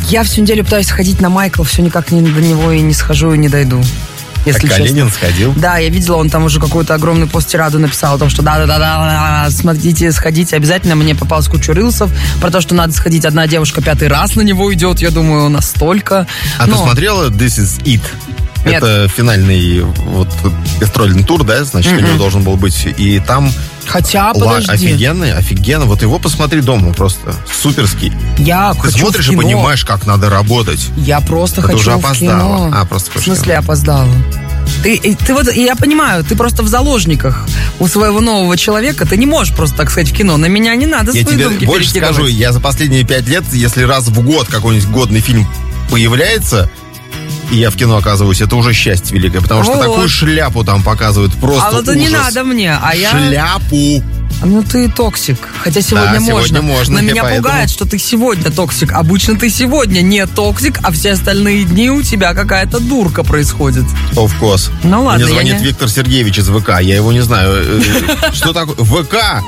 Я всю неделю пытаюсь сходить на Майкла, все никак до него и не схожу, и не дойду. Если а Калинин сходил? Да, я видела, он там уже какую-то огромную посттираду написал о том, что да, смотрите, сходите обязательно. Мне попалась куча рилсов про то, что надо сходить. Одна девушка 5-й раз на него идет, я думаю, настолько. Ты смотрела This Is It? Нет. Это финальный гастрольный тур, да, значит, у него должен был быть. И там... Хотя, подожди. Офигенно. Вот его посмотри дома, просто суперский. Я Ты хочу смотришь в кино. и понимаешь, как надо работать. Я просто Это хочу уже в опоздала. кино. Просто в смысле опоздала? Ты вот, я понимаю, ты просто в заложниках у своего нового человека. Ты не можешь просто, так сказать, в кино. На меня не надо Я свои тебе думки больше перекидывать. скажу, я за последние 5 лет, если раз в год какой-нибудь годный фильм появляется, и я в кино оказываюсь, это уже счастье великое, потому что Вот. такую шляпу там показывают, просто А вот это ужас. не надо мне, а я... Шляпу! Ну ты токсик, хотя сегодня Да, можно. сегодня можно, Но и меня поэтому- пугает, что ты сегодня токсик. Обычно ты сегодня не токсик, а все остальные дни у тебя какая-то дурка происходит. Of course. Ну ладно, Мне звонит я не- Виктор Сергеевич из ВК, я его не знаю. Что такое? ВК!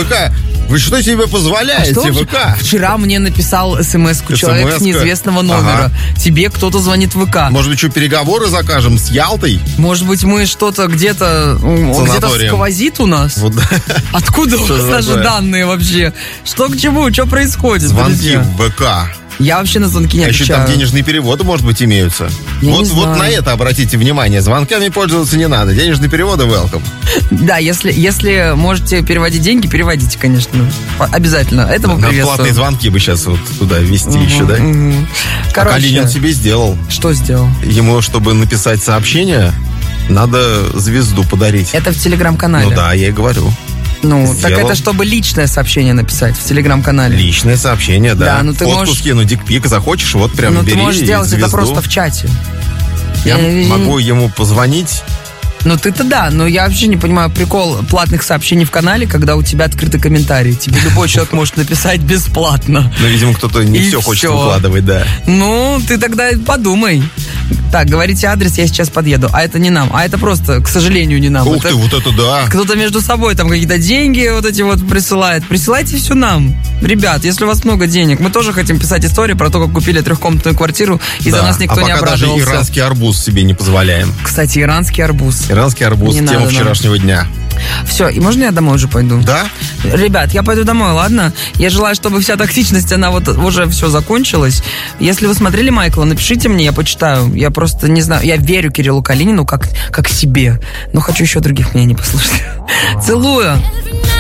Вы что себе позволяете, Что вообще? ВК? Вчера мне написал смс-ку человек с СМС-ка? неизвестного номера. Ага. Тебе кто-то звонит в ВК. Может быть, что, переговоры закажем с Ялтой? Может быть, мы что-то где-то Санаторием. сквозит у нас? Вот, Откуда у Что вас за наши такое? данные вообще? Что к чему? Что происходит? звонки друзья? в ВК. Я вообще на звонки не А еще отвечаю. там денежные переводы, может быть, имеются. Я не Вот знаю. на это обратите внимание. Звонками пользоваться не надо. Денежные переводы welcome. Да, если можете переводить деньги, переводите, конечно. Обязательно. Это мы На приветствуем. платные звонки бы сейчас вот туда ввести еще, да? Мгм. А Короче, Калинин себе сделал. что сделал? Ему, чтобы написать сообщение, надо звезду подарить. Это в Телеграм-канале. Ну да, я и говорю. Ну, так Сделал. это чтобы личное сообщение написать в Телеграм-канале. Личное сообщение, да. Да, ну ты Фотку можешь- скину, дикпик, захочешь, вот прям Ну, бери ты можешь и сделать это звезду. просто в чате. Я могу ему позвонить. Ну, ты-то да, но я вообще не понимаю прикол платных сообщений в канале, когда у тебя открыты комментарии. Тебе любой человек может написать бесплатно. Но, видимо, кто-то не И все хочет всё. выкладывать, да. Ну, ты тогда подумай. Так, говорите адрес, я сейчас подъеду. А это не нам, а это просто, к сожалению, не нам. Ух Это ты, вот это да. кто-то между собой там какие-то деньги вот эти вот присылает. Присылайте все нам. Ребят, если у вас много денег, мы тоже хотим писать истории про то, как купили 3-комнатную квартиру, и за Да. нас никто а не пока даже обрадовался. иранский арбуз себе не позволяем. Кстати, иранский арбуз. Иранский арбуз, Не тема надо нам. вчерашнего дня. Все, и можно я домой уже пойду? Да? Ребят, я пойду домой, ладно? Я желаю, чтобы вся токсичность, она вот уже все закончилась. Если вы смотрели Майкла, напишите мне, я почитаю. Я просто не знаю, я верю Кириллу Калинину как себе, но хочу еще других мнений послушать. Целую!